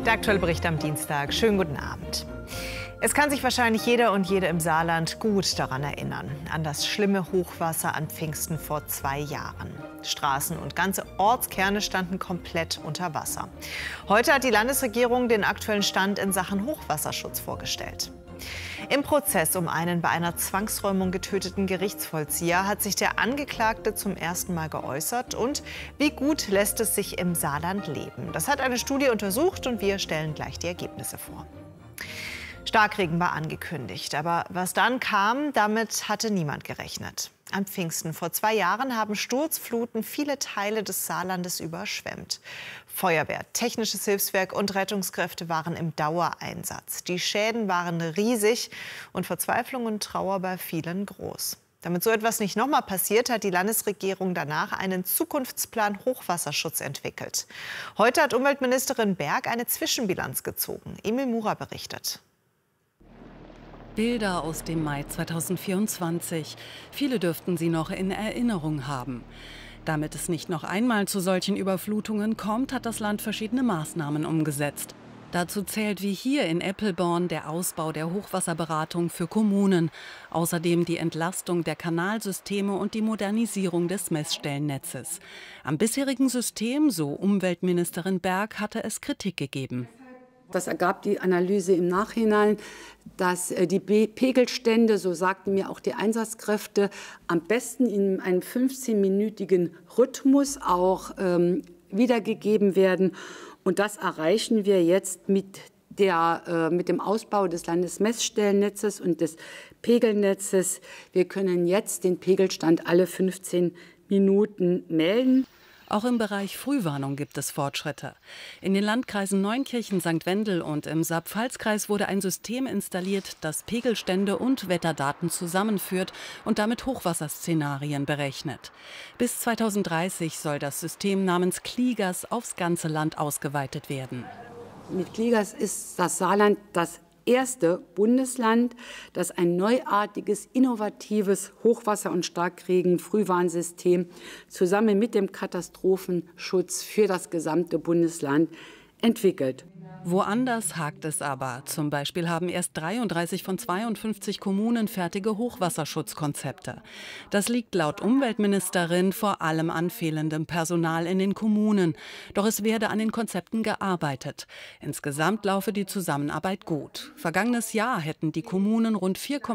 Der aktuelle Bericht am Dienstag. Schönen guten Abend. Es kann sich wahrscheinlich jeder und jede im Saarland gut daran erinnern, an das schlimme Hochwasser an Pfingsten vor 2 Jahren. Straßen und ganze Ortskerne standen komplett unter Wasser. Heute hat die Landesregierung den aktuellen Stand in Sachen Hochwasserschutz vorgestellt. Im Prozess um einen bei einer Zwangsräumung getöteten Gerichtsvollzieher hat sich der Angeklagte zum ersten Mal geäußert. Und wie gut lässt es sich im Saarland leben? Das hat eine Studie untersucht und wir stellen gleich die Ergebnisse vor. Starkregen war angekündigt, aber was dann kam, damit hatte niemand gerechnet. Am Pfingsten vor 2 Jahren haben Sturzfluten viele Teile des Saarlandes überschwemmt. Feuerwehr, Technisches Hilfswerk und Rettungskräfte waren im Dauereinsatz. Die Schäden waren riesig und Verzweiflung und Trauer bei vielen groß. Damit so etwas nicht nochmal passiert, hat die Landesregierung danach einen Zukunftsplan Hochwasserschutz entwickelt. Heute hat Umweltministerin Berg eine Zwischenbilanz gezogen. Emil Murer berichtet. Bilder aus dem Mai 2024. Viele dürften sie noch in Erinnerung haben. Damit es nicht noch einmal zu solchen Überflutungen kommt, hat das Land verschiedene Maßnahmen umgesetzt. Dazu zählt wie hier in Eppelborn der Ausbau der Hochwasserberatung für Kommunen. Außerdem die Entlastung der Kanalsysteme und die Modernisierung des Messstellennetzes. Am bisherigen System, so Umweltministerin Berg, hatte es Kritik gegeben. Das ergab die Analyse im Nachhinein, dass die Pegelstände, so sagten mir auch die Einsatzkräfte, am besten in einem 15-minütigen Rhythmus auch wiedergegeben werden. Und das erreichen wir jetzt mit dem Ausbau des Landesmessstellennetzes und des Pegelnetzes. Wir können jetzt den Pegelstand alle 15 Minuten melden. Auch im Bereich Frühwarnung gibt es Fortschritte. In den Landkreisen Neunkirchen, St. Wendel und im Saar-Pfalz-Kreis wurde ein System installiert, das Pegelstände und Wetterdaten zusammenführt und damit Hochwasserszenarien berechnet. Bis 2030 soll das System namens Kligas aufs ganze Land ausgeweitet werden. Mit Kligas ist das Saarland das erste Bundesland, das ein neuartiges, innovatives Hochwasser- und Starkregen-Frühwarnsystem zusammen mit dem Katastrophenschutz für das gesamte Bundesland entwickelt. Woanders hakt es aber. Zum Beispiel haben erst 33 von 52 Kommunen fertige Hochwasserschutzkonzepte. Das liegt laut Umweltministerin vor allem an fehlendem Personal in den Kommunen. Doch es werde an den Konzepten gearbeitet. Insgesamt laufe die Zusammenarbeit gut. Vergangenes Jahr hätten die Kommunen rund 4,5